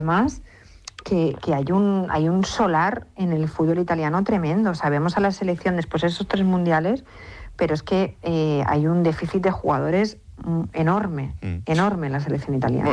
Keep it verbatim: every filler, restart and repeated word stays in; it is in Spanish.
Además, que, que hay un hay un solar en el fútbol italiano tremendo. Sabemos a la selección después de esos tres mundiales, pero es que eh, hay un déficit de jugadores mm, enorme, mm. enorme en la selección italiana.